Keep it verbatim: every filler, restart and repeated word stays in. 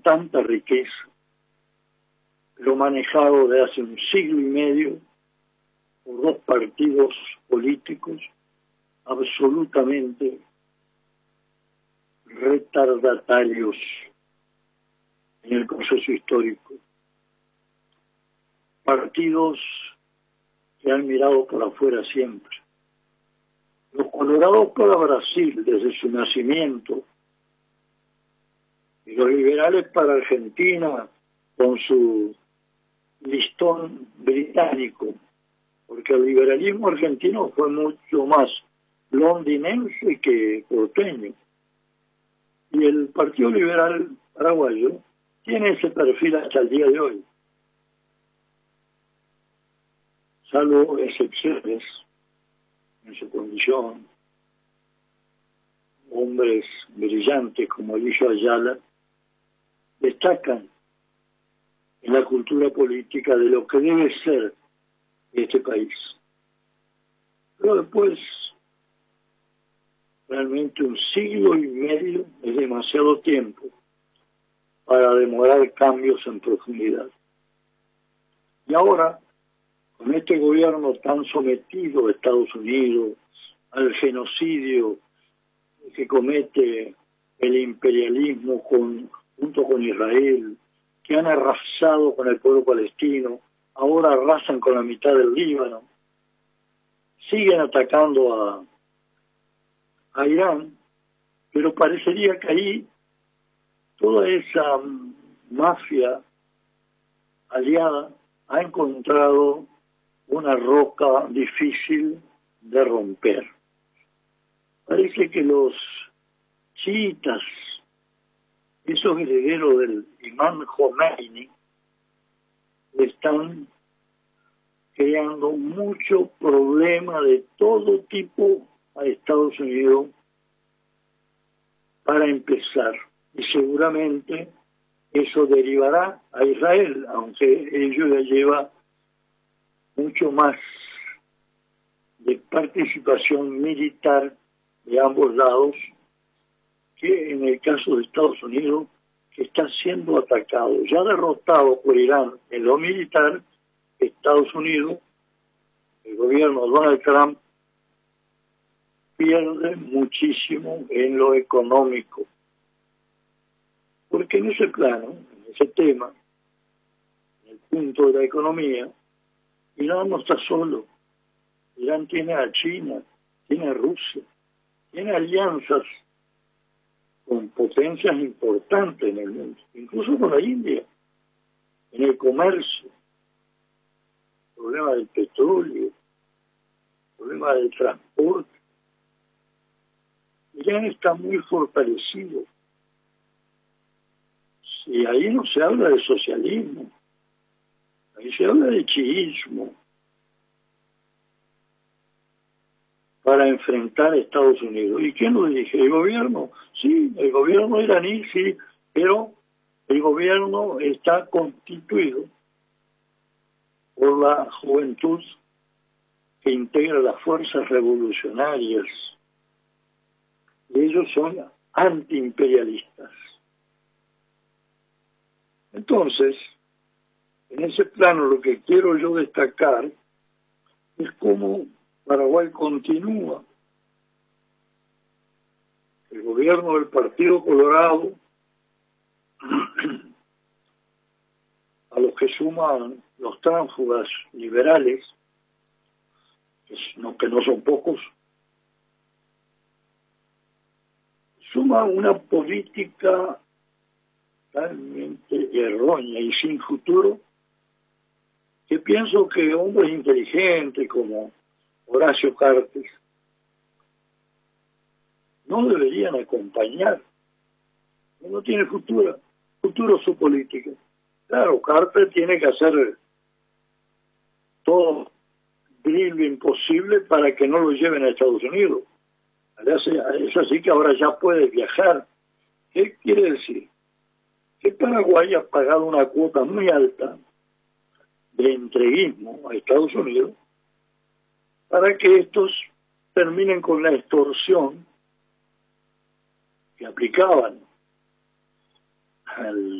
tanta riqueza, pero manejado de hace un siglo y medio por dos partidos políticos absolutamente retardatarios en el proceso histórico. Partidos que han mirado por afuera siempre. Los colorados para Brasil desde su nacimiento y los liberales para Argentina con su listón británico, porque el liberalismo argentino fue mucho más londinense que porteño. Y el Partido Liberal Paraguayo tiene ese perfil hasta el día de hoy. Salvo excepciones en su condición, hombres brillantes como Eligio Ayala destacan en la cultura política de lo que debe ser este país. Pero después, realmente un siglo y medio es demasiado tiempo para demorar cambios en profundidad. Y ahora, con este gobierno tan sometido a Estados Unidos, al genocidio que comete el imperialismo con, junto con Israel, que han arrasado con el pueblo palestino, ahora arrasan con la mitad del Líbano, siguen atacando a, a Irán, pero parecería que ahí toda esa mafia aliada ha encontrado una roca difícil de romper. Parece que los chiitas, esos herederos del imán Khomeini, están creando mucho problema de todo tipo a Estados Unidos para empezar. Y seguramente eso derivará a Israel, aunque ello ya lleva mucho más de participación militar de ambos lados que en el caso de Estados Unidos, que está siendo atacado, ya derrotado por Irán en lo militar. Estados Unidos, el gobierno de Donald Trump, pierde muchísimo en lo económico, porque en ese plano, en ese tema, en el punto de la economía, Irán no está solo. Irán tiene a China, tiene a Rusia, tiene alianzas con potencias importantes en el mundo, incluso con la India, en el comercio, el problema del petróleo, el problema del transporte. Irán está muy fortalecido. Y ahí no se habla de socialismo, ahí se habla de chiismo para enfrentar a Estados Unidos. ¿Y quién lo dirige? ¿El gobierno? Sí, el gobierno iraní, sí, pero el gobierno está constituido por la juventud que integra las fuerzas revolucionarias. Y ellos son antiimperialistas. Entonces, en ese plano lo que quiero yo destacar es cómo Paraguay continúa. El gobierno del Partido Colorado, a los que suman los tránsfugas liberales, que no, que no son pocos, suma una política totalmente errónea y sin futuro, que pienso que hombres inteligentes como Horacio Cartes no deberían acompañar. No tiene futuro, futuro su política. Claro, Carter tiene que hacer todo lo imposible para que no lo lleven a Estados Unidos. Es así que ahora ya puede viajar. ¿Qué quiere decir? Que Paraguay ha pagado una cuota muy alta de entreguismo a Estados Unidos para que estos terminen con la extorsión que aplicaban al